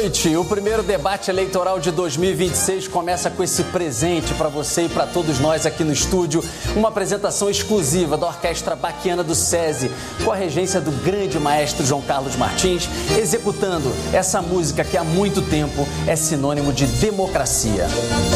noite. O primeiro debate eleitoral de 2026 começa com esse presente para você e para todos nós aqui no estúdio. Uma apresentação exclusiva da Orquestra Baquiana do SESI, com a regência do grande maestro João Carlos Martins, executando essa música que há muito tempo é sinônimo de democracia.